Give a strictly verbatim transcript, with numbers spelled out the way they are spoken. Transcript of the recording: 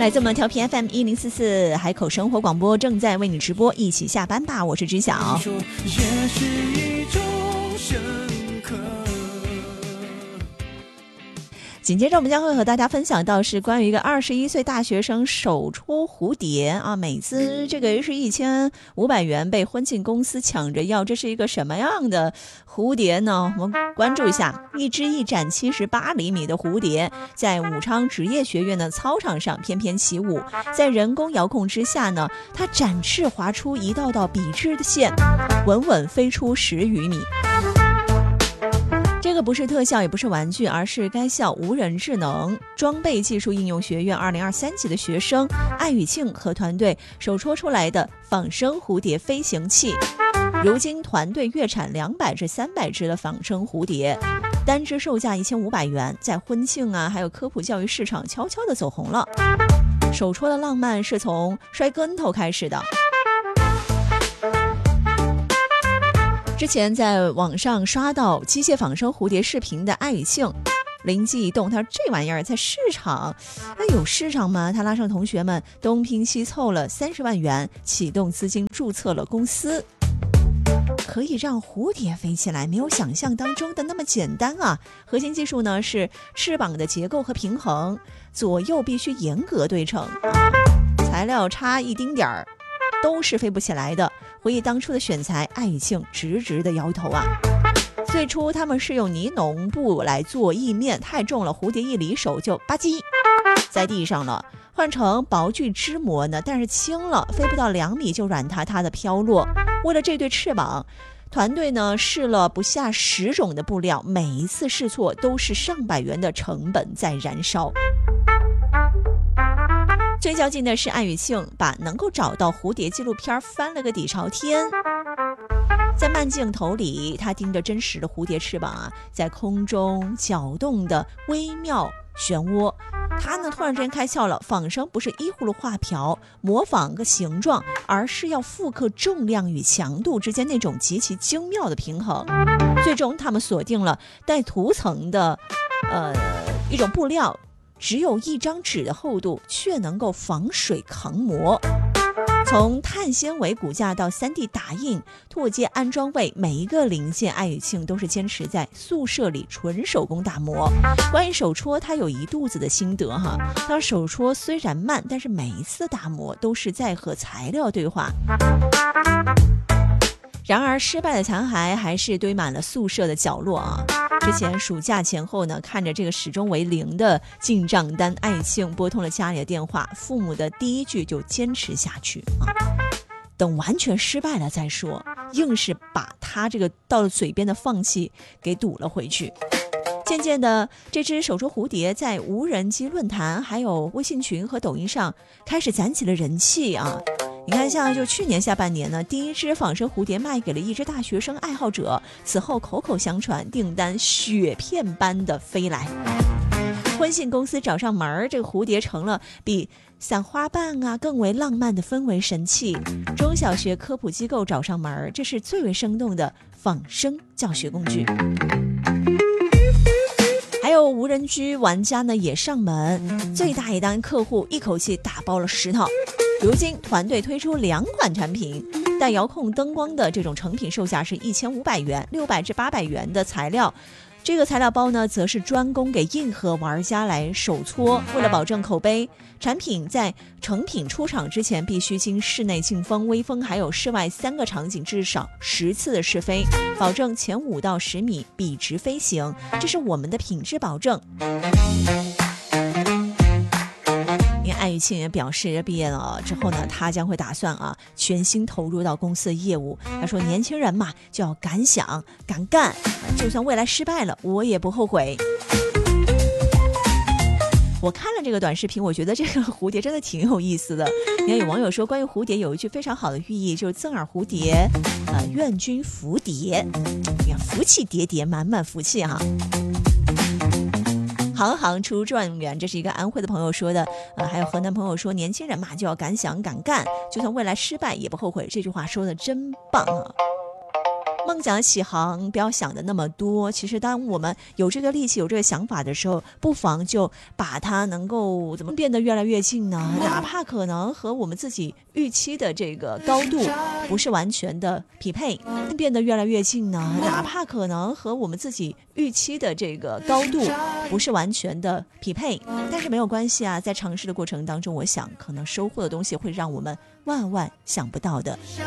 来自我们调频 F M 一零四四海口生活广播正在为你直播，一起下班吧，我是知晓。 也是一种深刻。 紧接着我们将会和大家分享到是关于一个二十一岁大学生手戳蝴蝶啊，美资这个是一千五百元被婚庆公司抢着要，这是一个什么样的蝴蝶呢？我们关注一下，一只一展七十八厘米的蝴蝶在武昌职业学院的操场上翩翩起舞，在人工遥控之下呢，它展翅划出一道道笔直的线，稳稳飞出十余米。这个不是特效，也不是玩具，而是该校无人智能装备技术应用学院二零二三级的学生艾宇庆和团队手戳出来的仿生蝴蝶飞行器。如今团队月产两百至三百只的仿生蝴蝶，单只售价一千五百元，在婚庆啊还有科普教育市场悄悄地走红了。手戳的浪漫是从摔跟头开始的。之前在网上刷到机械仿生蝴蝶视频的艾宇庆灵机一动，他说这玩意儿在市场那有市场吗？他拉上同学们东拼西凑了三十万元，启动资金注册了公司，可以让蝴蝶飞起来，没有想象当中的那么简单啊。核心技术呢是翅膀的结构和平衡，左右必须严格对称，材料差一丁点儿都是飞不起来的。回忆当初的选材，艾宇庆直直的摇头啊。最初他们是用尼龙布来做翼面，太重了，蝴蝶一离手就吧唧在地上了。换成薄聚织膜呢，但是轻了，飞不到两米就软塌塌的飘落。为了这对翅膀，团队呢试了不下十种的布料，每一次试错都是上百元的成本在燃烧。最较劲的是艾宇庆把能够找到蝴蝶纪录片翻了个底朝天，在慢镜头里，他盯着真实的蝴蝶翅膀啊，在空中搅动的微妙漩涡。他呢突然之间开窍了，仿生不是依葫芦画瓢模仿个形状，而是要复刻重量与强度之间那种极其精妙的平衡。最终他们锁定了带涂层的呃一种布料，只有一张纸的厚度，却能够防水抗磨。从碳纤维骨架到 三 D 打印、拓接安装位，每一个零件艾宇庆都是坚持在宿舍里纯手工打磨。关于手戳，他有一肚子的心得哈。他手戳虽然慢，但是每一次打磨都是在和材料对话。然而失败的残骸还是堆满了宿舍的角落啊。之前暑假前后呢，看着这个始终为零的进账单，艾宇庆拨通了家里的电话，父母的第一句就坚持下去啊，等完全失败了再说，硬是把他这个到了嘴边的放弃给堵了回去。渐渐的，这只手戳蝴蝶在无人机论坛还有微信群和抖音上开始攒起了人气啊。你看，像就去年下半年呢，第一只仿生蝴蝶卖给了一只大学生爱好者，此后口口相传，订单雪片般的飞来。婚庆公司找上门，这个蝴蝶成了比散花瓣啊更为浪漫的氛围神器。中小学科普机构找上门，这是最为生动的仿生教学工具。还有无人机玩家呢也上门，最大一单客户一口气打包了十套。如今团队推出两款产品，带遥控灯光的这种成品售价是一千五百元，六百至八百元的材料。这个材料包呢，则是专供给硬核玩家来手搓。为了保证口碑，产品在成品出厂之前，必须经室内静风、微风还有室外三个场景至少十次的试飞，保证前五到十米笔直飞行，这是我们的品质保证。艾宇庆也表示，毕业了之后呢，他将会打算啊全心投入到公司的业务。他说，年轻人嘛，就要敢想敢干，就算未来失败了，我也不后悔。我看了这个短视频，我觉得这个蝴蝶真的挺有意思的。你看有网友说，关于蝴蝶有一句非常好的寓意，就是赠耳蝴蝶，呃，愿君福蝶，你看福气叠叠，满满福气哈。行行出状元，这是一个安徽的朋友说的，呃，还有河南朋友说，年轻人嘛就要敢想敢干，就算未来失败也不后悔。这句话说的真棒啊！梦刚讲起航，不要想的那么多。其实当我们有这个力气、有这个想法的时候，不妨就把它能够怎么变得越来越近呢？哪怕可能和我们自己预期的这个高度不是完全的匹配，变得越来越近呢？哪怕可能和我们自己预期的这个高度不是完全的匹配，但是没有关系啊，在尝试的过程当中，我想可能收获的东西会让我们万万想不到的。